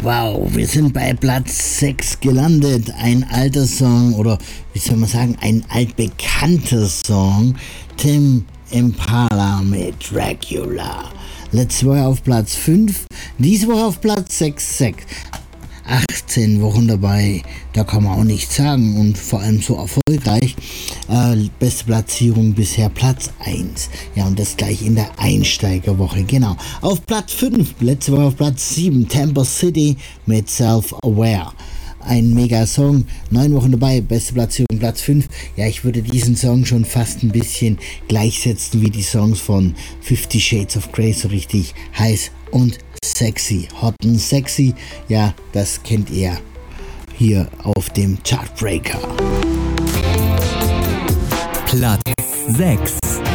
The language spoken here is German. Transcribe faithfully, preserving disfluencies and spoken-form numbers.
Wow, wir sind bei Platz sechs gelandet. Ein alter Song oder wie soll man sagen, ein altbekannter Song. Tim Impala mit Dracula. Letzte Woche auf Platz fünf, diese Woche auf Platz sechs, sechs. achtzehn Wochen dabei, da kann man auch nichts sagen und vor allem so erfolgreich. Äh, beste Platzierung bisher Platz eins. Ja, und das gleich in der Einsteigerwoche, genau. Auf Platz fünf, letzte Woche auf Platz sieben, Tampa City mit Self-Aware. Ein Mega-Song, neun Wochen dabei, beste Platzierung Platz fünf. Ja, ich würde diesen Song schon fast ein bisschen gleichsetzen wie die Songs von Fifty Shades of Grey, so richtig heiß und sexy, hot and sexy. Ja, das kennt ihr hier auf dem Chartbreaker. Platz sechs.